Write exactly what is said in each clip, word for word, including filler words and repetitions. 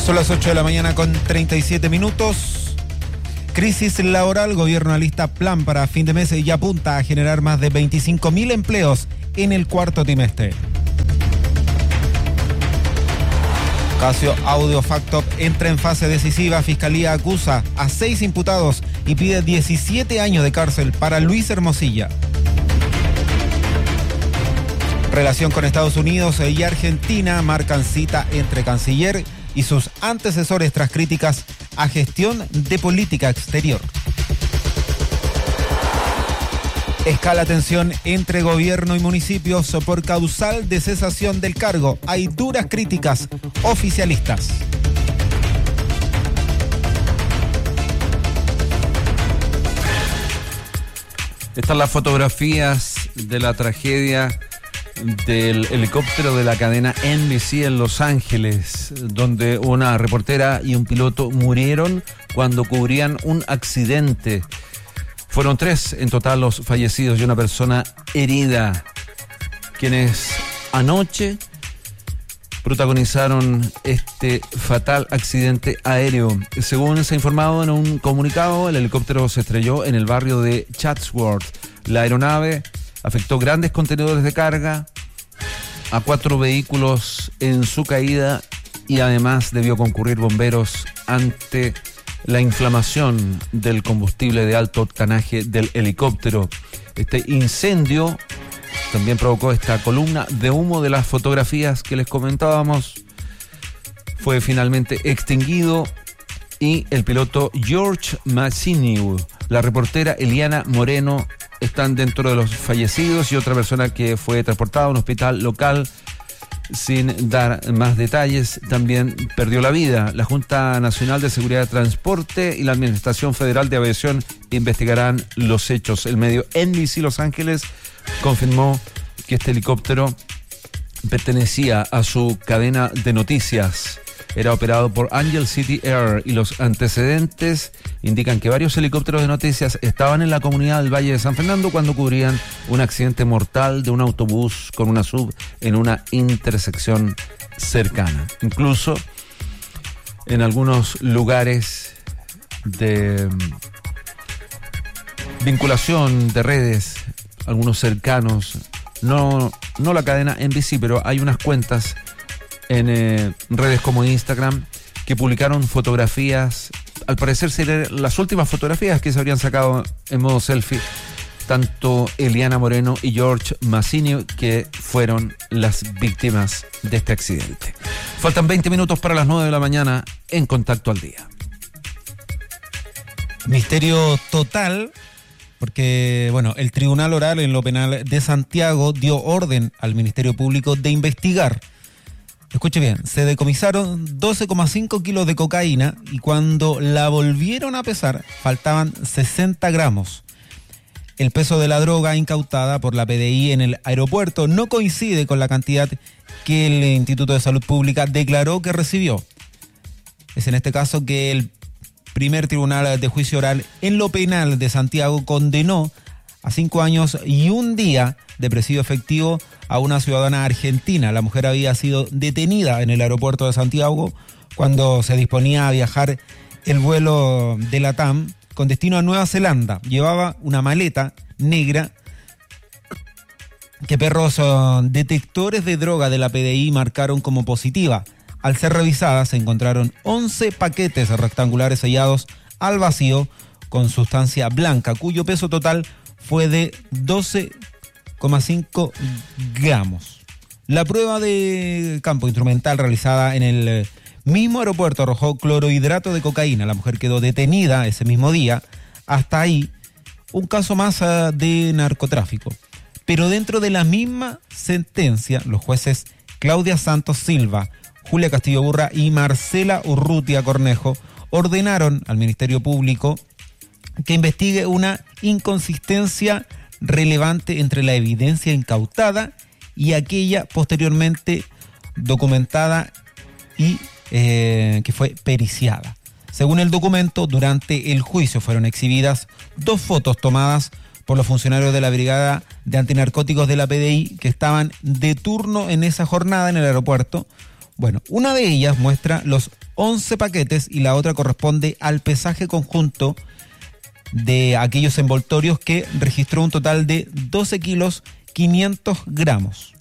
Son las ocho de la mañana con treinta y siete minutos. Crisis laboral, gobierno alista plan para fin de mes y apunta a generar más de veinticinco mil empleos en el cuarto trimestre. Caso Audio Factop entra en fase decisiva. Fiscalía acusa a seis imputados y pide diecisiete años de cárcel para Luis Hermosilla. Relación con Estados Unidos y Argentina marcan cita entre canciller y sus antecesores tras críticas a gestión de política exterior. Escala tensión entre gobierno y municipios por causal de cesación del cargo. Hay duras críticas oficialistas. Están las fotografías de la tragedia del helicóptero de la cadena N B C en Los Ángeles, donde una reportera y un piloto murieron cuando cubrían un accidente. Fueron tres en total los fallecidos y una persona herida, quienes anoche protagonizaron este fatal accidente aéreo. Según se ha informado en un comunicado, el helicóptero se estrelló en el barrio de Chatsworth. La aeronave afectó grandes contenedores de carga, a cuatro vehículos en su caída y además debió concurrir bomberos ante la inflamación del combustible de alto octanaje del helicóptero. Este incendio también provocó esta columna de humo de las fotografías que les comentábamos. Fue finalmente extinguido y el piloto George Massiniu, la reportera Eliana Moreno están dentro de los fallecidos y otra persona que fue transportada a un hospital local sin dar más detalles también perdió la vida. La Junta Nacional de Seguridad de Transporte y la Administración Federal de Aviación investigarán los hechos. El medio N B C Los Ángeles confirmó que este helicóptero pertenecía a su cadena de noticias. Era operado por Angel City Air y los antecedentes indican que varios helicópteros de noticias estaban en la comunidad del Valle de San Fernando cuando cubrían un accidente mortal de un autobús con una sub en una intersección cercana. Incluso en algunos lugares de vinculación de redes, algunos cercanos, no, no la cadena N B C, pero hay unas cuentas en eh, redes como Instagram que publicaron fotografías, al parecer serían las últimas fotografías que se habrían sacado en modo selfie, tanto Eliana Moreno y George Massiniu, que fueron las víctimas de este accidente. Faltan veinte minutos para las nueve de la mañana en Contacto al Día. Misterio total, porque bueno, el Tribunal Oral en lo Penal de Santiago dio orden al Ministerio Público de investigar. Escuche bien, se decomisaron doce coma cinco kilos de cocaína y cuando la volvieron a pesar faltaban sesenta gramos. El peso de la droga incautada por la P D I en el aeropuerto no coincide con la cantidad que el Instituto de Salud Pública declaró que recibió. Es en este caso que el primer tribunal de juicio oral en lo penal de Santiago condenó a cinco años y un día de presidio efectivo a una ciudadana argentina. La mujer había sido detenida en el aeropuerto de Santiago cuando se disponía a viajar el vuelo de LATAM con destino a Nueva Zelanda. Llevaba una maleta negra que perros uh, detectores de droga de la P D I marcaron como positiva. Al ser revisada se encontraron once paquetes rectangulares sellados al vacío con sustancia blanca, cuyo peso total fue de doce coma cinco gramos. La prueba de campo instrumental realizada en el mismo aeropuerto arrojó clorhidrato de cocaína. La mujer quedó detenida ese mismo día. Hasta ahí, un caso más uh, de narcotráfico. Pero dentro de la misma sentencia, los jueces Claudia Santos Silva, Julia Castillo Burra y Marcela Urrutia Cornejo ordenaron al Ministerio Público que investigue una inconsistencia relevante entre la evidencia incautada y aquella posteriormente documentada y eh, que fue periciada. Según el documento, durante el juicio fueron exhibidas dos fotos tomadas por los funcionarios de la Brigada de Antinarcóticos de la P D I que estaban de turno en esa jornada en el aeropuerto. Bueno, una de ellas muestra los once paquetes y la otra corresponde al pesaje conjunto de aquellos envoltorios, que registró un total de doce kilos quinientos gramos.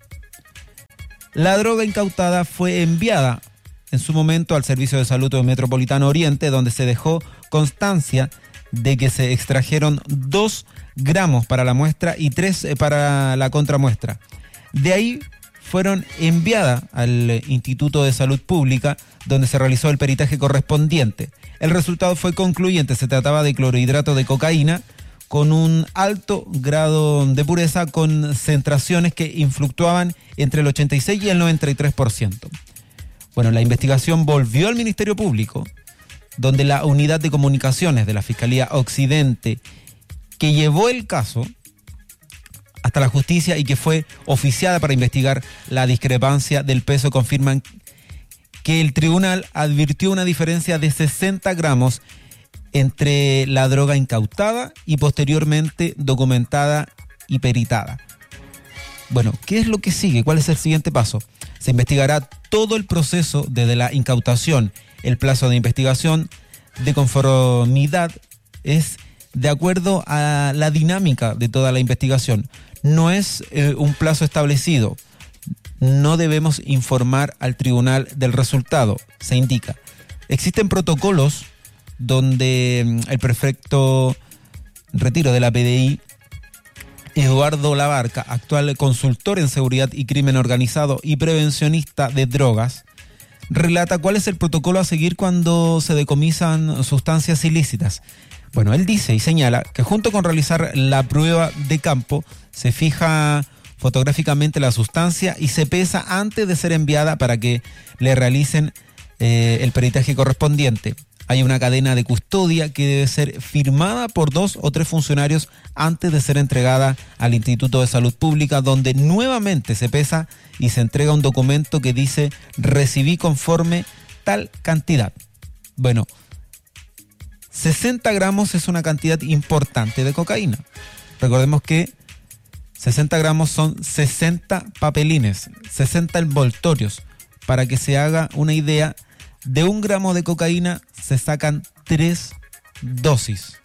La droga incautada fue enviada en su momento al Servicio de Salud Metropolitano Oriente, donde se dejó constancia de que se extrajeron dos gramos para la muestra y tres para la contramuestra. De ahí fueron enviadas al Instituto de Salud Pública, donde se realizó el peritaje correspondiente. El resultado fue concluyente. Se trataba de clorhidrato de cocaína con un alto grado de pureza, con concentraciones que fluctuaban entre el ochenta y seis y el noventa y tres por ciento. Bueno, la investigación volvió al Ministerio Público, donde la unidad de comunicaciones de la Fiscalía Occidente, que llevó el caso hasta la justicia y que fue oficiada para investigar la discrepancia del peso, confirman que el tribunal advirtió una diferencia de sesenta gramos entre la droga incautada y posteriormente documentada y peritada. Bueno, ¿qué es lo que sigue? ¿Cuál es el siguiente paso? Se investigará todo el proceso desde la incautación. El plazo de investigación de conformidad es de acuerdo a la dinámica de toda la investigación. No es eh, un plazo establecido. No debemos informar al tribunal del resultado, se indica. Existen protocolos donde el prefecto retiro de la P D I, Eduardo Labarca, actual consultor en seguridad y crimen organizado y prevencionista de drogas, relata cuál es el protocolo a seguir cuando se decomisan sustancias ilícitas. Bueno, él dice y señala que junto con realizar la prueba de campo, se fija fotográficamente la sustancia y se pesa antes de ser enviada para que le realicen eh, el peritaje correspondiente. Hay una cadena de custodia que debe ser firmada por dos o tres funcionarios antes de ser entregada al Instituto de Salud Pública, donde nuevamente se pesa y se entrega un documento que dice recibí conforme tal cantidad. Bueno, sesenta gramos es una cantidad importante de cocaína. Recordemos que sesenta gramos son sesenta papelines, sesenta envoltorios. Para que se haga una idea, de un gramo de cocaína se sacan tres dosis.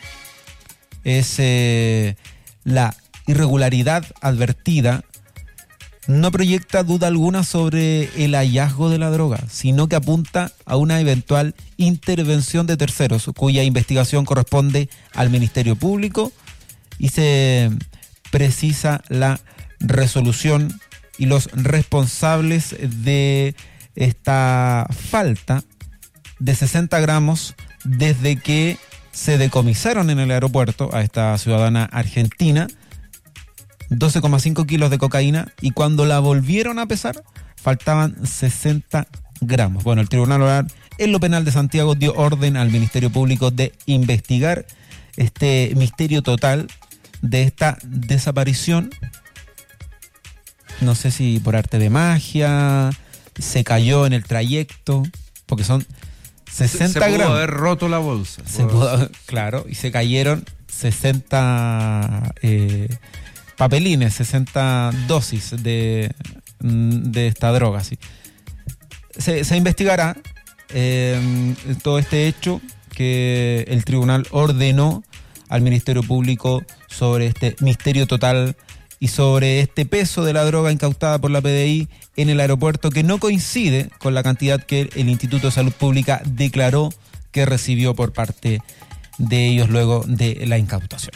Es eh, la irregularidad advertida. No proyecta duda alguna sobre el hallazgo de la droga, sino que apunta a una eventual intervención de terceros, cuya investigación corresponde al Ministerio Público, y se precisa la resolución y los responsables de esta falta de sesenta gramos desde que se decomisaron en el aeropuerto a esta ciudadana argentina doce coma cinco kilos de cocaína, y cuando la volvieron a pesar faltaban sesenta gramos. Bueno, el Tribunal Oral en lo Penal de Santiago dio orden al Ministerio Público de investigar este misterio total de esta desaparición. No sé si por arte de magia se cayó en el trayecto, porque son sesenta se, se gramos. pudo haber roto la bolsa. Se pudo, claro, y se cayeron sesenta eh, papelines, sesenta dosis de, de esta droga. ¿Sí? Se, se investigará eh, todo este hecho que el tribunal ordenó al Ministerio Público sobre este misterio total y sobre este peso de la droga incautada por la P D I en el aeropuerto, que no coincide con la cantidad que el Instituto de Salud Pública declaró que recibió por parte de ellos luego de la incautación.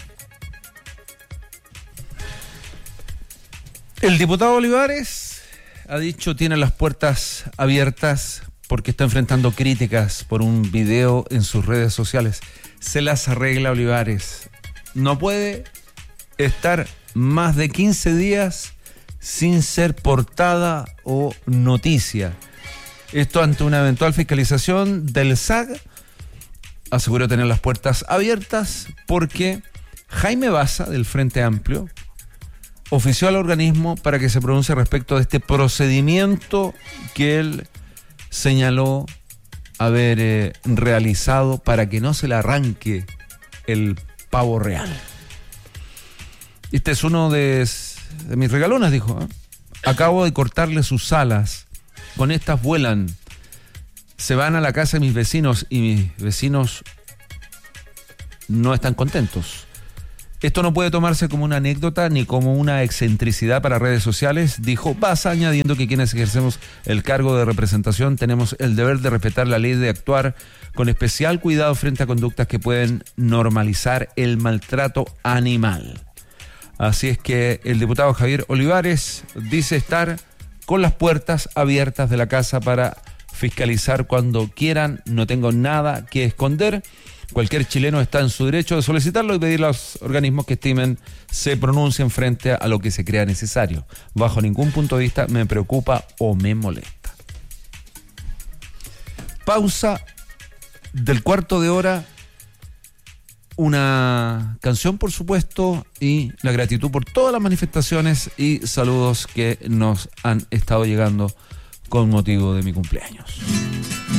El diputado Olivares ha dicho tiene las puertas abiertas porque está enfrentando críticas por un video en sus redes sociales. Se las arregla Olivares. No puede estar más de quince días sin ser portada o noticia. Esto ante una eventual fiscalización del S A G. Aseguró tener las puertas abiertas porque Jaime Baza, del Frente Amplio, ofició al organismo para que se pronuncie respecto de este procedimiento que él señaló haber eh, realizado para que no se le arranque el pavo real. Este es uno de, de mis regalones, dijo. ¿eh? Acabo de cortarle sus alas. Con estas vuelan. Se van a la casa de mis vecinos y mis vecinos no están contentos. Esto no puede tomarse como una anécdota ni como una excentricidad para redes sociales, dijo Baza, añadiendo que quienes ejercemos el cargo de representación tenemos el deber de respetar la ley, de actuar con especial cuidado frente a conductas que pueden normalizar el maltrato animal. Así es que el diputado Javier Olivares dice estar con las puertas abiertas de la casa para fiscalizar cuando quieran. No tengo nada que esconder. Cualquier chileno está en su derecho de solicitarlo y pedir a los organismos que estimen se pronuncien frente a lo que se crea necesario. Bajo ningún punto de vista me preocupa o me molesta. Pausa del cuarto de hora. Una canción, por supuesto, y la gratitud por todas las manifestaciones y saludos que nos han estado llegando con motivo de mi cumpleaños.